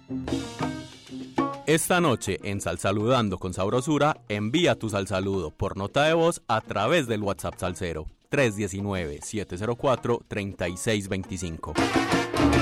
Esta noche en Salsaludando con Sabrosura, envía tu salsaludo por nota de voz a través del WhatsApp Salsero 319-704-3625.